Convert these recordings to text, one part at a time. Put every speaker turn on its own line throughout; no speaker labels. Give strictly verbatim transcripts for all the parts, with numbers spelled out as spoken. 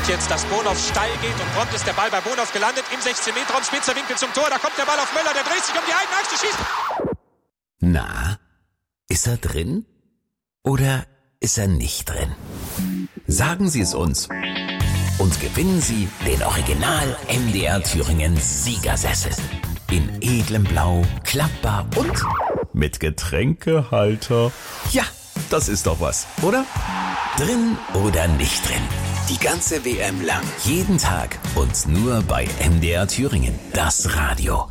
sieht jetzt, dass Bonhoff steil geht und prompt ist der Ball bei Bonhoff gelandet im sechzehn Meter Raum, spitzer Winkel zum Tor, da kommt der Ball auf Möller, der dreht sich um die eigene Achse, schießt.
Na, ist er drin? Oder ist er nicht drin? Sagen Sie es uns und gewinnen Sie den Original M D R Thüringen Siegersessel. In edlem Blau, klappbar und mit Getränkehalter. Ja, das ist doch was, oder? Drin oder nicht drin? Die ganze W M lang, jeden Tag und nur bei M D R Thüringen, das Radio.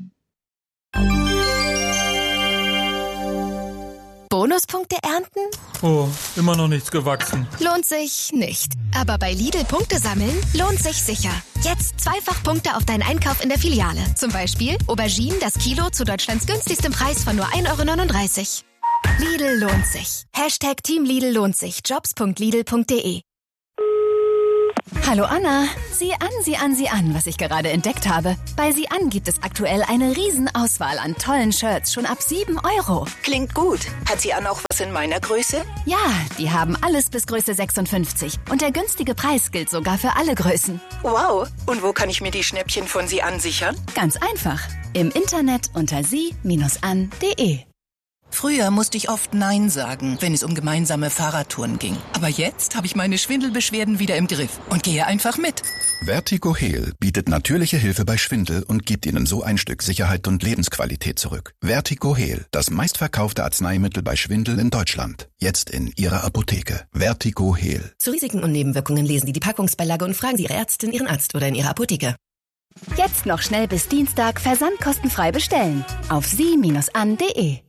Bonuspunkte ernten?
Oh, immer noch nichts gewachsen.
Lohnt sich nicht. Aber bei Lidl Punkte sammeln lohnt sich sicher. Jetzt zweifach Punkte auf deinen Einkauf in der Filiale. Zum Beispiel Auberginen das Kilo zu Deutschlands günstigstem Preis von nur ein Euro neununddreißig. Lidl lohnt sich. Hashtag Team Lidl lohnt sich. jobs punkt lidl punkt de.
Hallo Anna, sieh an, sieh an, sieh an, was ich gerade entdeckt habe. Bei Sieh an gibt es aktuell eine Riesenauswahl an tollen Shirts, schon ab sieben Euro.
Klingt gut. Hat sie an auch was in meiner Größe?
Ja, die haben alles bis Größe sechsundfünfzig und der günstige Preis gilt sogar für alle Größen.
Wow, und wo kann ich mir die Schnäppchen von Sie ansichern?
Ganz einfach, im Internet unter sie Bindestrich an punkt de.
Früher musste ich oft Nein sagen, wenn es um gemeinsame Fahrradtouren ging. Aber jetzt habe ich meine Schwindelbeschwerden wieder im Griff und gehe einfach mit.
Vertigo Heal bietet natürliche Hilfe bei Schwindel und gibt Ihnen so ein Stück Sicherheit und Lebensqualität zurück. Vertigo Heal, das meistverkaufte Arzneimittel bei Schwindel in Deutschland. Jetzt in Ihrer Apotheke. Vertigo Heal.
Zu Risiken und Nebenwirkungen lesen Sie die Packungsbeilage und fragen Sie Ihre Ärztin, Ihren Arzt oder in Ihrer Apotheke.
Jetzt noch schnell bis Dienstag versandkostenfrei bestellen. Auf sie Bindestrich an punkt de.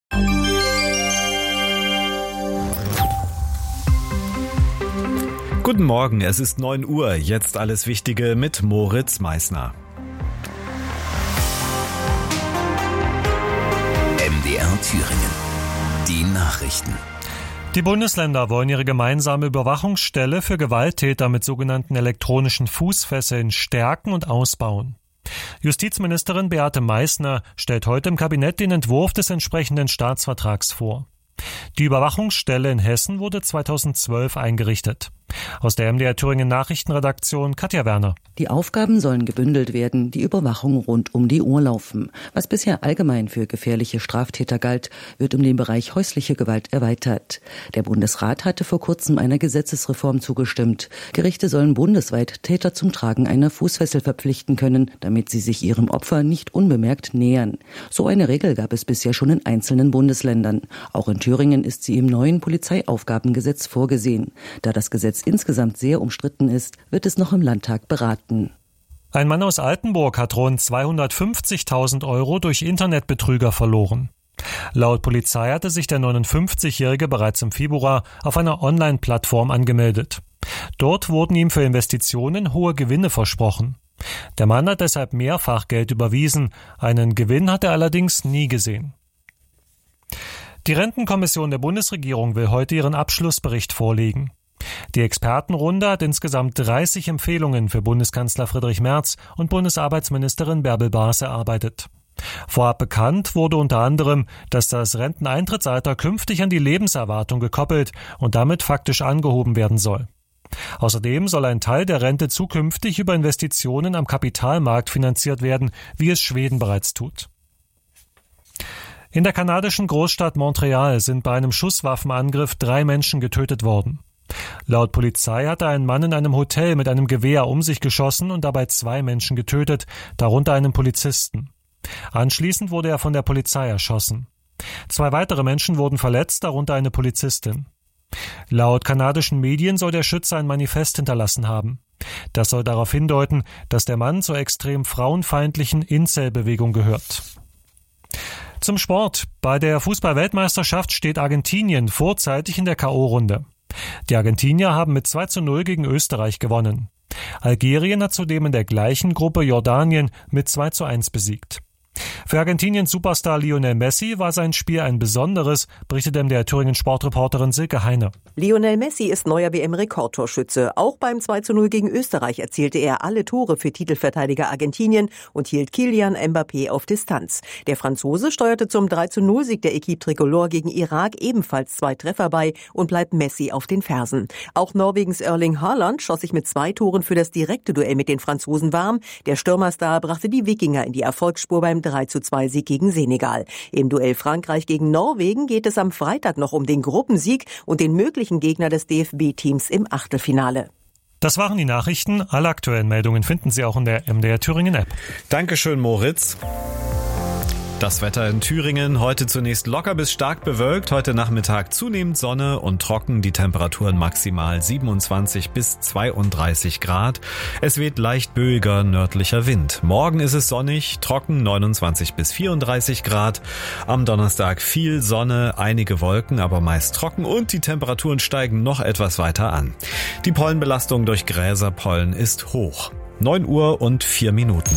Guten Morgen, es ist neun Uhr. Jetzt alles Wichtige mit Moritz Meissner.
M D R Thüringen. Die Nachrichten.
Die Bundesländer wollen ihre gemeinsame Überwachungsstelle für Gewalttäter mit sogenannten elektronischen Fußfesseln stärken und ausbauen. Justizministerin Beate Meissner stellt heute im Kabinett den Entwurf des entsprechenden Staatsvertrags vor. Die Überwachungsstelle in Hessen wurde zweitausendzwölf eingerichtet. Aus der M D R Thüringen Nachrichtenredaktion Katja Werner.
Die Aufgaben sollen gebündelt werden, die Überwachung rund um die Uhr laufen. Was bisher allgemein für gefährliche Straftäter galt, wird um den Bereich häusliche Gewalt erweitert. Der Bundesrat hatte vor kurzem einer Gesetzesreform zugestimmt. Gerichte sollen bundesweit Täter zum Tragen einer Fußfessel verpflichten können, damit sie sich ihrem Opfer nicht unbemerkt nähern. So eine Regel gab es bisher schon in einzelnen Bundesländern. Auch in Thüringen ist sie im neuen Polizeiaufgabengesetz vorgesehen. Da das Gesetz insgesamt sehr umstritten ist, wird es noch im Landtag beraten.
Ein Mann aus Altenburg hat rund zweihundertfünfzigtausend Euro durch Internetbetrüger verloren. Laut Polizei hatte sich der neunundfünfzigjährige bereits im Februar auf einer Online-Plattform angemeldet. Dort wurden ihm für Investitionen hohe Gewinne versprochen. Der Mann hat deshalb mehrfach Geld überwiesen, einen Gewinn hat er allerdings nie gesehen. Die Rentenkommission der Bundesregierung will heute ihren Abschlussbericht vorlegen. Die Expertenrunde hat insgesamt dreißig Empfehlungen für Bundeskanzler Friedrich Merz und Bundesarbeitsministerin Bärbel Baas erarbeitet. Vorab bekannt wurde unter anderem, dass das Renteneintrittsalter künftig an die Lebenserwartung gekoppelt und damit faktisch angehoben werden soll. Außerdem soll ein Teil der Rente zukünftig über Investitionen am Kapitalmarkt finanziert werden, wie es Schweden bereits tut. In der kanadischen Großstadt Montreal sind bei einem Schusswaffenangriff drei Menschen getötet worden. Laut Polizei hatte ein Mann in einem Hotel mit einem Gewehr um sich geschossen und dabei zwei Menschen getötet, darunter einen Polizisten. Anschließend wurde er von der Polizei erschossen. Zwei weitere Menschen wurden verletzt, darunter eine Polizistin. Laut kanadischen Medien soll der Schütze ein Manifest hinterlassen haben. Das soll darauf hindeuten, dass der Mann zur extrem frauenfeindlichen Incel-Bewegung gehört. Zum Sport. Bei der Fußball-Weltmeisterschaft steht Argentinien vorzeitig in der K O-Runde. Die Argentinier haben mit zwei zu null gegen Österreich gewonnen. Algerien hat zudem in der gleichen Gruppe Jordanien mit zwei zu eins besiegt. Für Argentiniens Superstar Lionel Messi war sein Spiel ein besonderes, berichtet M D R Thüringen Sportreporterin Silke Heine.
Lionel Messi ist neuer W M-Rekordtorschütze. Auch beim zwei zu null gegen Österreich erzielte er alle Tore für Titelverteidiger Argentinien und hielt Kylian Mbappé auf Distanz. Der Franzose steuerte zum drei zu null Sieg der Equipe Tricolore gegen Irak ebenfalls zwei Treffer bei und bleibt Messi auf den Fersen. Auch Norwegens Erling Haaland schoss sich mit zwei Toren für das direkte Duell mit den Franzosen warm. Der Stürmerstar brachte die Wikinger in die Erfolgsspur beim drei zu zwei Sieg gegen Senegal. Im Duell Frankreich gegen Norwegen geht es am Freitag noch um den Gruppensieg und den möglichen Gegner des D F B-Teams im Achtelfinale.
Das waren die Nachrichten. Alle aktuellen Meldungen finden Sie auch in der M D R Thüringen App.
Dankeschön, Moritz. Das Wetter in Thüringen heute zunächst locker bis stark bewölkt, heute Nachmittag zunehmend Sonne und trocken, die Temperaturen maximal siebenundzwanzig bis zweiunddreißig Grad. Es weht leicht böiger nördlicher Wind. Morgen ist es sonnig, trocken neunundzwanzig bis vierunddreißig Grad. Am Donnerstag viel Sonne, einige Wolken, aber meist trocken und die Temperaturen steigen noch etwas weiter an. Die Pollenbelastung durch Gräserpollen ist hoch. neun Uhr und vier Minuten.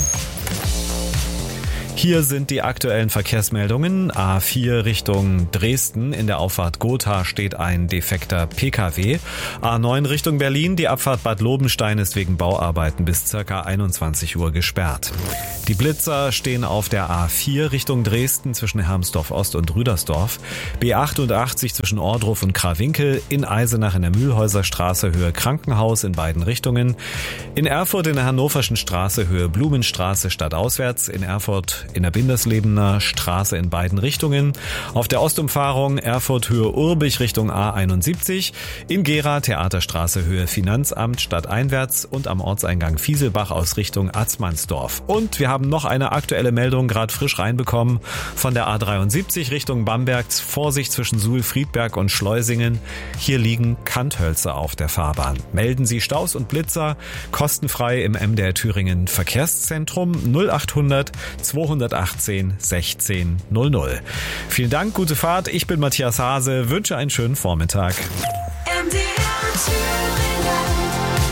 Hier sind die aktuellen Verkehrsmeldungen. A vier Richtung Dresden. In der Auffahrt Gotha steht ein defekter P K W. A neun Richtung Berlin. Die Abfahrt Bad Lobenstein ist wegen Bauarbeiten bis ca. einundzwanzig Uhr gesperrt. Die Blitzer stehen auf der A vier Richtung Dresden zwischen Hermsdorf Ost und Rüdersdorf. B achtundachtzig zwischen Ohrdruf und Krawinkel. In Eisenach in der Mühlhäuser Straße Höhe Krankenhaus in beiden Richtungen. In Erfurt in der Hannoverschen Straße Höhe Blumenstraße stadtauswärts. In Erfurt in der Binderslebener Straße in beiden Richtungen. Auf der Ostumfahrung Erfurt Höhe Urbich Richtung A einundsiebzig. In Gera Theaterstraße Höhe Finanzamt stadteinwärts und am Ortseingang Fieselbach aus Richtung Atzmannsdorf. Und wir haben noch eine aktuelle Meldung gerade frisch reinbekommen von der A dreiundsiebzig Richtung Bamberg. Vorsicht zwischen Suhl, Friedberg und Schleusingen. Hier liegen Kanthölzer auf der Fahrbahn. Melden Sie Staus und Blitzer kostenfrei im M D R Thüringen Verkehrszentrum null achthundert zweihundertachtzehn sechzehn null null. Vielen Dank, gute Fahrt. Ich bin Matthias Hase, wünsche einen schönen Vormittag.
M D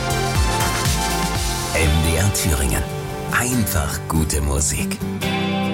R Thüringen. Einfach gute Musik.